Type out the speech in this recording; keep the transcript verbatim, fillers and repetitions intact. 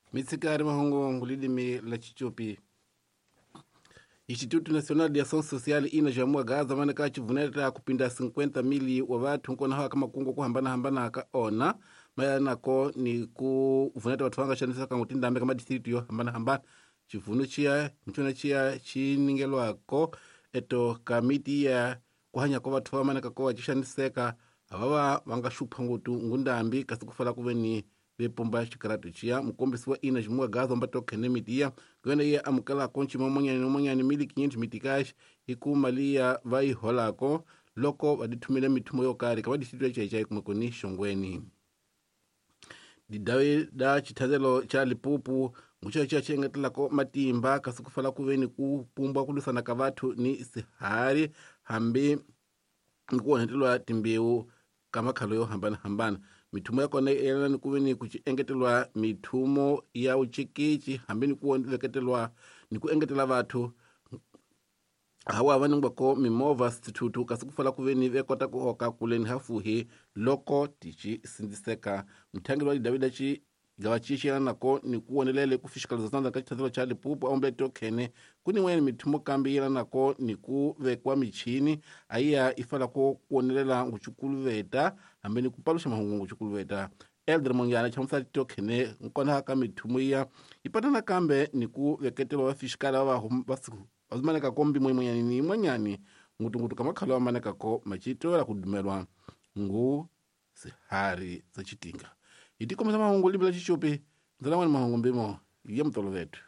Mitsikari mahongo ngulidimi la chichupi. Instituto Nacional de Ação Social ina jamua gaza manaka chivuneta kupinda cinquenta mili wa watu nkona hawa kama kungo kuhambana hambana haka ona maya nako ni kuvuneta watu wanga chanisa kangutinda ambe kama district yo hambana hambana chivunu chia mchuna chia chiningelo ako eto kamiti ya kuhanya kwa watu wama naka kwa chishaniseka awawa wanga shupa ngutu ngundambi kasi kufala kuweni bepomba shikaratu chia mkombisi wa ina jimua gaza mbato kene mitia kwena iya amukala konchi mamonyani mamonyani mili kinyenti mitikash iku malia vai holako loko waditumile mitumo yokari kama disitue chai chai kumekoni shongweni didawe da chitazelo cha lipupu mchucha cha chengetelako matimba kasi kufala kuweni kupumbwa kulusana kavatu ni sihari hambi nkuwa netelwa timbiu kama kaloyo hambana hambana mitumo yako na ela ni kuweni kuchiengetelwa mitumo ya uchikichi hambi ni kuweketelwa ni kuengetela watu hawa waningwa ko mimova stitutu kasi kufala kuweni vekota kuhoka kuleni hafuhi loko tichi sindiseka mtangilwa li Davida chi gawachishi yana nako ni kuonelele kufishikaliza zanza kachitazilo chali pupu au mbleto kene kuni weni mitumo kambi yana nako ni kuvekwa michini aya ifala ko kuonelela nguchukulu veta ambe ni kupalusha mahungu nguchukulu veta Eldre Mongiana chamsa tokene nkona haka mitumo ya ipatana kambe ni kuveketelwa wafishikala wa basiku wazimaneka kombi mwe mwenyani ni mwenyani ngutu ngutu kama kalawa maneka ko machito la kudumelwa ngu sihari za chitinga itiko mzama mahungu libila chichope nzala wani mahungu mbimo ya mtolo vetu.